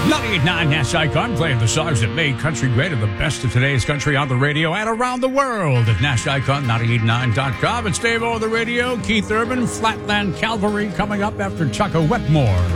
98.9 Nash Icon, playing the songs that made country great and the best of today's country on the radio and around the world at NashIcon989.com. It's Dave O on the radio, Keith Urban, Flatland Calvary coming up after Chucka Wetmore.